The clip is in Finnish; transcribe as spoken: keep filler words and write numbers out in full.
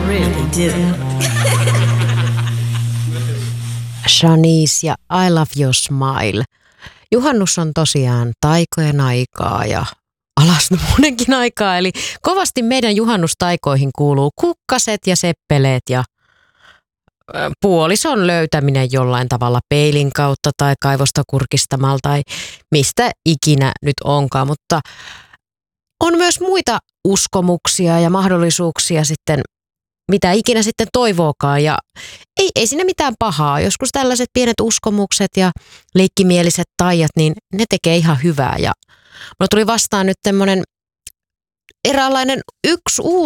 really do. Shanice ja I Love Your Smile. Juhannus on tosiaan taikojen aikaa ja alasnomuudenkin aikaa, eli kovasti meidän juhannustaikoihin kuuluu kukkaset ja seppeleet ja puolison löytäminen jollain tavalla peilin kautta tai kaivosta kurkistamalla tai mistä ikinä nyt onkaan, mutta on myös muita uskomuksia ja mahdollisuuksia sitten, mitä ikinä sitten toivookaan ja ei, ei siinä mitään pahaa. Joskus tällaiset pienet uskomukset ja leikkimieliset taijat, niin ne tekee ihan hyvää ja mulla tuli vastaan nyt tämmönen eräänlainen yksi uusi